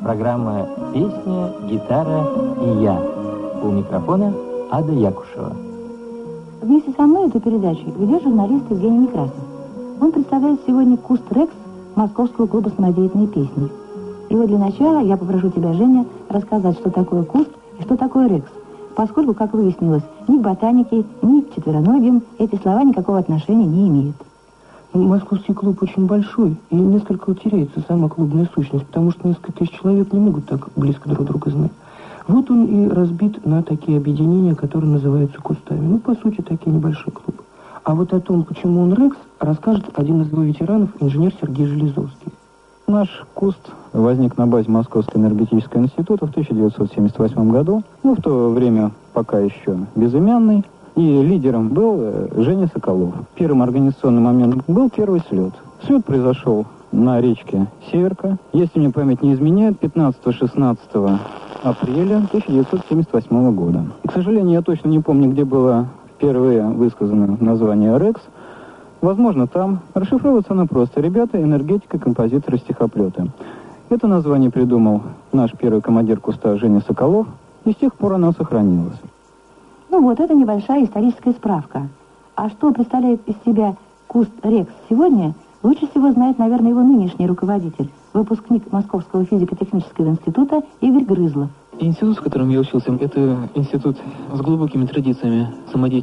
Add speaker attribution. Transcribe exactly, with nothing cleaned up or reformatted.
Speaker 1: Программа «Песня, гитара и я». У микрофона Ада Якушева.
Speaker 2: Вместе со мной эту передачу ведет журналист Евгений Некрасов. Он представляет сегодня куст «Рекс» Московского клуба самодеятельной песни. И вот для начала я попрошу тебя, Женя, рассказать, что такое куст и что такое «Рекс», поскольку, как выяснилось, ни к ботанике, ни к четвероногим эти слова никакого отношения не имеют.
Speaker 3: Московский клуб очень большой, и несколько теряется сама клубная сущность, потому что несколько тысяч человек не могут так близко друг друга знать. Вот он и разбит на такие объединения, которые называются кустами. Ну, по сути, такие небольшие клубы. А вот о том, почему он «Рекс», расскажет один из его ветеранов, инженер Сергей Железовский.
Speaker 4: Наш куст возник на базе Московского энергетического института в тысяча девятьсот семьдесят восьмом году. Ну, в то время пока еще безымянный. И лидером был Женя Соколов. Первым организационным моментом был первый слет. Слет произошел на речке Северка. Если мне память не изменяет, пятнадцатого-шестнадцатого апреля тысяча девятьсот семьдесят восьмого года. И, к сожалению, я точно не помню, где было впервые высказано название «Рекс». Возможно, там. Расшифровываться оно просто. Ребята, энергетика, композиторы, стихоплеты. Это название придумал наш первый командир куста Женя Соколов. И с тех пор оно сохранилось.
Speaker 2: Ну вот, это небольшая историческая справка. А что представляет из себя куст «Рекс» сегодня, лучше всего знает, наверное, его нынешний руководитель, выпускник Московского физико-технического института Игорь Грызлов.
Speaker 5: Институт, в котором я учился, это институт с глубокими традициями самодеятельности.